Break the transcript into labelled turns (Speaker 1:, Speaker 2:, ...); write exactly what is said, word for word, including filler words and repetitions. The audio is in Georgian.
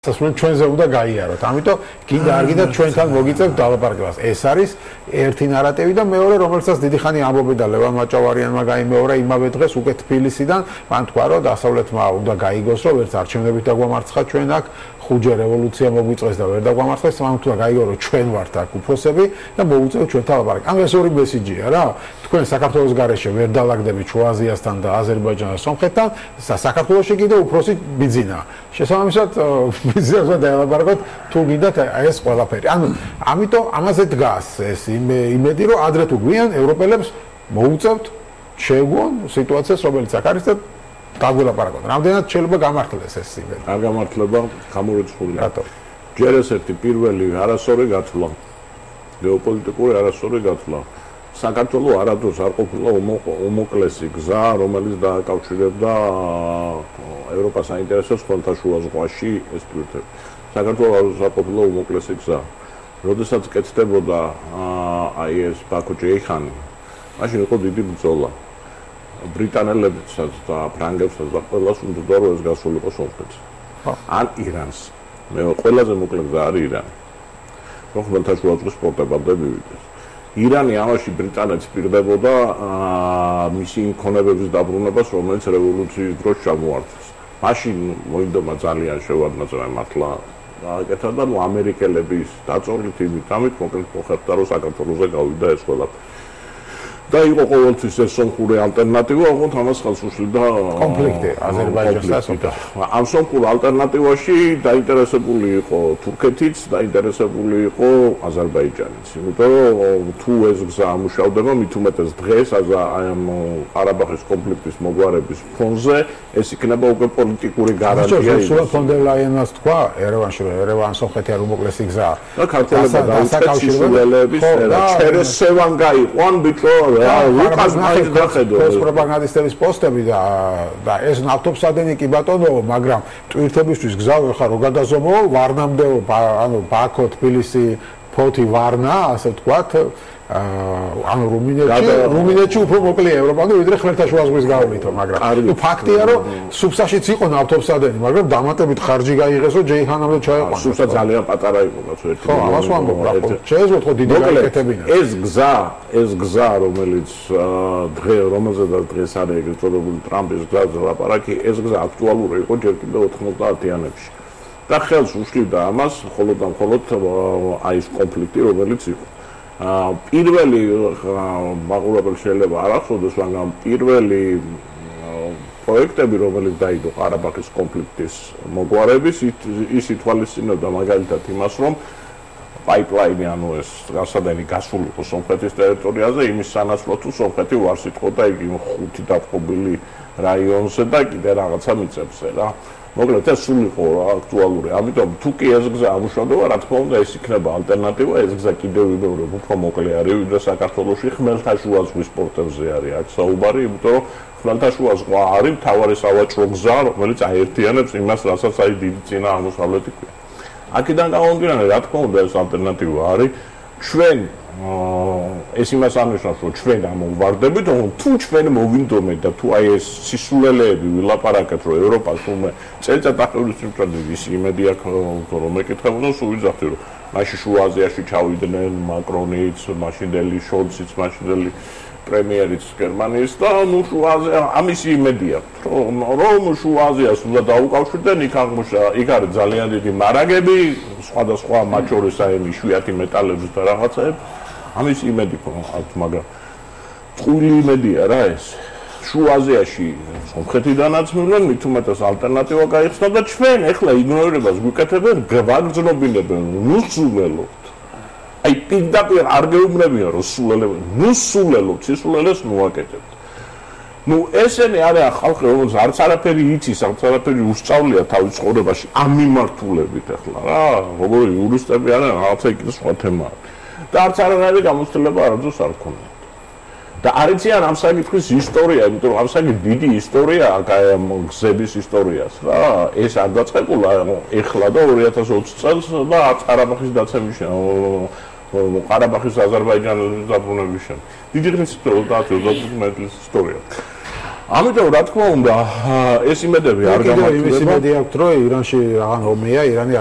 Speaker 1: სასმენ ჩვენზე უნდა გაიაროთ. ამიტომ კიდე არ გინდა ჩვენთან მოგიწევთ დალაპარაკებას. ეს არის ერთი ნარატივი და მეორე, რომელსაც დიდი ხანი ამბობენ და ლევან მაჭავარიანმა გაიმეორა იმავე დღეს უკვე თბილისიდან, მან თქვა, რომ დასავლეთმა უნდა გაიგოს, რომ ერთ არჩევნებით დაგვამარცხა ჩვენ აქ, ხუთჯერ რევოლუცია მოგვიწეს და ვერ დაგვამარცხეს, მან თქვა გაიგო, რომ ჩვენ ვართ აქ უფროსები და მოუწევთ ჩვენთან ლაპარაკი. ამ ეს ორი მესიჯია რა. თქვენ საქართველოს გარეშე ვერ დალაგდებით შუა აზიასთან და აზერბაიჯანს სომხეთთან, საქართველოში კიდე უფროსი ბიძინაა. შესაბამისად ბიზნესმა დაელაპარაკოთ თუ გინდათ ეს ყველაფერი. ანუ ამიტომ ამაზე დგას ეს იმედი, რომ ადრე თუ გვიან ევროპელებს მოუწევთ შეგვონ სიტუაციას, რომელიც აქ არის და დაგველაპარაკოთ. რამდენად შეიძლება გამართლდეს ეს იმედი?
Speaker 2: არ გამართლება გამორიცხული. რატო? ჯერ ესეთი პირველი არასწორი გათვლა. გეოპოლიტიკური არასწორი გათვლა. საქართველოს არადროს არ ყოფილა უმოკლესი გზა, რომელიც დააკავშირებდა ევროპას საინტერესოს ხმელთაშუა ზღვაში ეს პროექტები. საქართველოს არ ყოფილა უმოკლესი გზა. როდესაც კეთდებოდა აი ეს ბაქო-ჯეიხანი, მაშინ იყო დიდი ბრძოლა. ბრიტანელებსაც და ფრანგებსაც და ყველას უნდა რომ ეს გასულიყო სომხეთს. ან ირანს. მე ყველაზე მოკლე გზა არის ირანი. რომ ხმელთაშუა ზღვის პორტებამდე მივიდეს. ირანი ამაში ბრიტანეთს პირდებოდა მისი ინქონებების დაბრუნებას, რომელიც რევოლუციის დროს ჩამოართვეს. მაშინ მოინდომა ძალიან შევადნაძრა მართლა გააკეთა და ნუ ამერიკელების დაწოლით იმით ამით კონკრეტ მოხერხდა რომ საქართველოზე გავიდა ეს ყველაფერი. და იყო ყოველთვის ეს სომხური ალტერნატივა, ოღონდ ამას ხელს უშლიდა
Speaker 1: კონფლიქტი აზერბაიჯანსა და
Speaker 2: ამ სომხურ ალტერნატივაში დაინტერესებული იყო თურქეთიც, დაინტერესებული იყო აზერბაიჯანიც. იმიტომ რომ თუ ეს გზა ამუშავდება, მით უმეტეს დღეს აი ამ ყარაბაღის კონფლიქტის მოგვარების ფონზე ეს იქნება უკვე პოლიტიკური გარანტია.
Speaker 1: სულ ფონ დერ ლაიენს თქვა ერევანში, რომ ერევანი სომხეთი არ უმოკლესი გზაა.
Speaker 2: და ქართველებმა დაუწყეს სისულელეების და ჩერეს სევან გაიყვან ბიჭო
Speaker 1: უკას მაინც დახედო ეს პროპაგანდისტების პოსტები და და ეს ნავთობსადენი კი ბატონო, მაგრამ ტვირთებისთვის გზავ ხარ რო გადაზომო ვარნამდე, ანუ ბაქო, თბილისი, ფოთი, ვარნა, ასე ვთქვათ, ანუ რუმინეთში, რუმინეთში უფრო მოკლეა ევროპამდე, ვიდრე ხმელთაშუა ზღვის გავლითო, მაგრამ ნუ ფაქტია, რომ სუფსაშიც იყო ნავთობსადენი, მაგრამ დამატებით ხარჯი გაიღეს, რომ ჯეიხანამდე ჩაეყვანა.
Speaker 2: სუფსა ძალიან პატარა იყო, კაცო, ერთი.
Speaker 1: ხო, ამას ვამბობ, რა ხო. შეეძლოთ ხო დიდი გააკეთებინა.
Speaker 2: ეს გზა, ეს გზა, რომელიც დღე, რომელზედაც დღეს არის ეგრეთ წოდებული ტრამპის გზაზე ლაპარაკი, ეს გზა აქტუალური იყო ჯერ კიდევ ოთხმოცდაათიანებში. და ხელს უშლიდა ამას, მხოლოდ და მხოლოდ აი ეს კონფლიქტი, რომელიც იყო. პირველი მაყურებელი შეიძლება არ ახსოვდეს, მაგრამ პირველი პროექტები, რომელიც დაიდო ყარაბაღის კონფლიქტის მოგვარების, ის ითვალისწინებდა მაგალითად იმას, რომ პაიპლაინი, ანუ ეს გასადენი გასულიყო სომხეთის ტერიტორიაზე, იმის სანაცვლოდ თუ სომხეთი უარს იტყოდა იგი ხუთი დაპყრობილი რაიონზე და კიდე რაღაცა მიწებზე რა. მოკლედ ეს სულ იყო აქტუალური. ამიტომ თუ კი ეს გზა ამუშავდება, რა თქმა უნდა, ეს იქნება ალტერნატივა. ეს გზა კიდევ ვიმეორებ, უფრო მოკლე არის, ვიდრე საქართველოში ხმელთაშუა ზღვის პორტებზე არის აქ საუბარი, იმიტომ რომ ხმელთაშუა ზღვა არის მთავარი სავაჭრო გზა, რომელიც აერთიანებს იმას, რასაც აი დიდი წინა აღმოსავლეთი ქვია. აქედან გამომდინარე, რა თქმა უნდა, ეს ალტერნატივა არის. ჩვენ ეს იმას აღნიშნავს, რომ ჩვენ ამოვარდებით, თუ ჩვენ მოვინდომეთ და თუ აი ეს სისულელეები ვილაპარაკეთ, რომ ევროპას თუმე წელიწად ახევრის სიმწვადი ის იმედი აქვს, რომ ეკითხებოდა, სულ ვიძახდი, რომ მაშინ შუა აზიაში ჩავიდნენ მაკრონიც, მაშინდელი შოლციც, მაშინდელი პრემიერიც გერმანიის და ნუ შუა აზია ამის იმედი აქვს, რომ რომ შუა აზიას უნდა დაუკავშირდნენ, იქ აღმოჩნდა, იქ არის ძალიან დიდი მარაგები, სხვადასხვა მათ შორის აი იშვიათი მეტალების და რაღაცები. ამის იმედი აქვს, მაგრამ წყვილი იმედია რა ეს. შუა აზიაში სომხეთიდანაც მივლენ, მით უმეტეს ალტერნატივა გაიხსნა და ჩვენ ეხლა იგნორირებას გვიკეთებენ, გვაგრძნობინებენ, ნუ სულელობთ. აი პირდაპირ არ გეუბნებიან, რომ სულელებთ, ნუ სულელობთ, სისულელეს ნუ აკეთებთ. ნუ ესენი არიან ხალხი, რომელსაც არც არაფერი იცის, არც არაფერი უსწავლია თავის ცხოვრებაში ამ მიმართულებით ეხლა რა, როგორი იურისტები არიან, რაღაცა იქ სხვა თემაა. და არც არანაირი გამოცდილება არასდროს არ ქონია. და არ იციან ამ საკითხის ისტორია, იმიტომ რომ ამ საკითხი დიდი ისტორია აქვს, აი ამ გზების ისტორიას რა. ეს არ დაწყებულა ეხლა და ორი ათას ოცი წელს და ყარაბაღის დაცემის ყარაბაღის აზერბაიჯანის დაბრუნების შემდეგ. დიდი ხნის ოცდაათი ოცდაათი მეტრის ისტორია. ამიტომ რა თქმა უნდა ეს იმედები არ
Speaker 1: კიდევ იმის
Speaker 2: გამართლდება.
Speaker 1: იმედი აქვს, რომ ირანში რაღაც ომია, ირანი